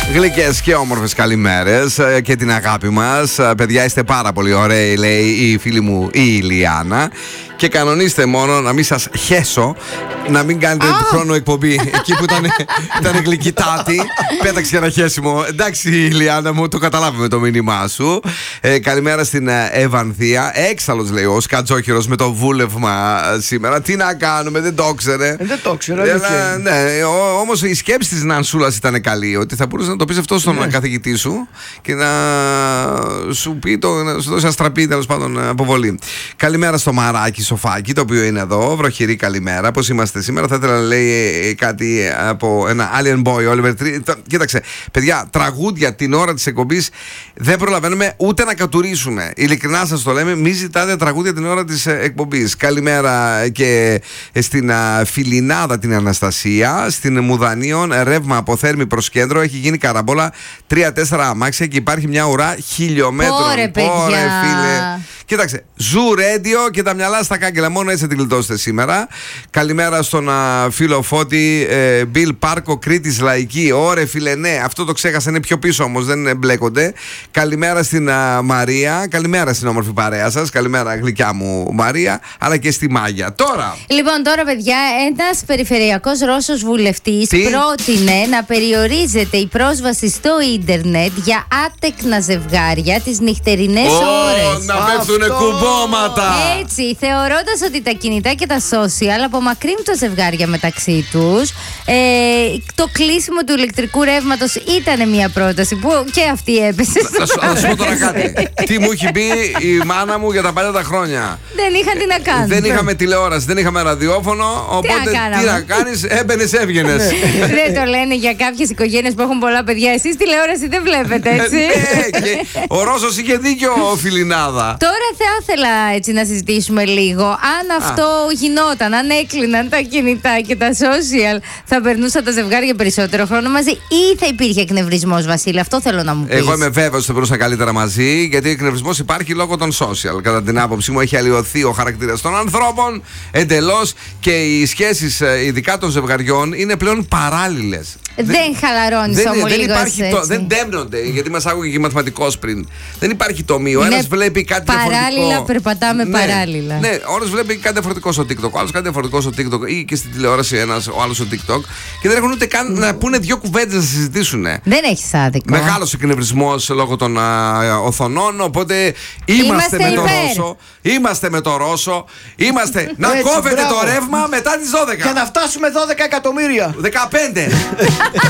Γλυκές και όμορφες καλημέρες και την αγάπη μας. Παιδιά, είστε πάρα πολύ ωραίοι, λέει η φίλη μου η Ηλιάνα. Και κανονίστε μόνο να μην σας χέσω, να μην κάνετε του χρόνου εκπομπή. Εκεί που ήταν γλυκητάτη, πέταξε ένα χέσιμο. Εντάξει, Ηλιάνα μου, το καταλάβουμε το μήνυμά σου. Καλημέρα στην Ευανθία. Έξαλλος, λέει ο Σκατζόχυρος με το βούλευμα σήμερα. Τι να κάνουμε, δεν το ήξερε. Δεν το ήξερα. Ναι, όμως η σκέψη της Νανσούλας ήταν καλή. Ότι θα μπορούσε να το πεις αυτό στον καθηγητή σου και να σου πει, να σου δώσει αστραπή, τέλος πάντων, αποβολή. Καλημέρα στο Μαράκι Σοφάκι, το οποίο είναι εδώ. Βροχερή καλημέρα. Πώς είμαστε σήμερα? Θα ήθελα να λέει κάτι από ένα Alien Boy, Oliver Tree. Κοίταξε, παιδιά, τραγούδια την ώρα της εκπομπής δεν προλαβαίνουμε ούτε να κατουρίσουμε. Ειλικρινά σας το λέμε, μη ζητάτε τραγούδια την ώρα της εκπομπής. Καλημέρα και στην Φιλινάδα την Αναστασία, στην Μουδανίων, ρεύμα από Θέρμη προς κέντρο. Έχει γίνει καραμπόλα 3-4 αμάξια και υπάρχει μια ουρά χιλιόμετρων. Ωρε, φίλε. Κοίταξε, Ζου Radio και τα μυαλά στα κάγκελα. Μόνο έτσι θα την γλιτώσετε σήμερα. Καλημέρα στον φίλο Φώτη, Μπιλ Πάρκο, Κρήτης Λαϊκή. Ωρε φίλε, ναι, αυτό το ξέχασα, είναι πιο πίσω όμως, δεν μπλέκονται. Καλημέρα στην Μαρία. Καλημέρα στην όμορφη παρέα σας. Καλημέρα, γλυκιά μου Μαρία, αλλά και στη Μάγια. Τώρα, παιδιά, ένας περιφερειακός Ρώσος βουλευτής πρότεινε να περιορίζεται η πρόσβαση στο ίντερνετ για άτεκνα ζευγάρια τις νυχτερινές ώρες. Να πέφτουνε κουμπώματα. Έτσι, θεωρώντας ότι τα κινητά και τα social απομακρύνουν τα ζευγάρια μεταξύ τους. Το κλείσιμο του ηλεκτρικού ρεύματος ήταν μια πρόταση που και αυτή έπεσε. Θα σου πω τώρα κάτι. Τι μου έχει πει η μάνα μου για τα παλιά τα χρόνια. Δεν είχαν τι να κάνουν. Δεν είχαμε τηλεόραση, δεν είχαμε ραδιόφωνο. Οπότε τι να κάνεις, έμπαινες, έβγαινες. Δεν το λένε για κάποιες οικογένειες που έχουν πολλά παιδιά. Εσείς τηλεόραση δεν βλέπετε, έτσι. Ο Ρώσος είχε δίκιο, Φιλινάδα. Τώρα θα ήθελα έτσι να συζητήσουμε λίγο αν αυτό γινόταν, αν έκλειναν τα κινητά και τα social, θα περνούσαν τα ζευγάρια περισσότερο χρόνο μαζί ή θα υπήρχε εκνευρισμός, Βασίλη? Αυτό θέλω να μου πεις. Εγώ είμαι βέβαιος ότι θα περνούσαν καλύτερα μαζί, γιατί ο εκνευρισμός υπάρχει λόγω των social. Κατά την άποψή μου, έχει αλλοιωθεί ο χαρακτήρας των ανθρώπων εντελώς και οι σχέσεις, ειδικά των ζευγαριών, είναι πλέον παράλληλες. Δεν χαλαρώνεις όμως λίγο έτσι. Δεν τέμνονται, γιατί μας άκουγε και μαθηματικός πριν. Δεν υπάρχει τομείο. Ένας βλέπει κάτι διαφορετικό. Παράλληλα περπατάμε παράλληλα. Ναι, ο άλλος βλέπει κάτι διαφορετικό στο TikTok, ο άλλος κάτι διαφορετικό στο TikTok ή και στην τηλεόραση ο άλλος στο TikTok και δεν έχουν ούτε καν να πούνε δύο κουβέντες να συζητήσουν. Δεν έχεις άδικο. Μεγάλος εκνευρισμός λόγω των οθονών, οπότε είμαστε με το Ρώσο. Είμαστε με το Ρώσο. Είμαστε να κόβετε το ρεύμα μετά τις 12. Και να φτάσουμε 12 εκατομμύρια. 15.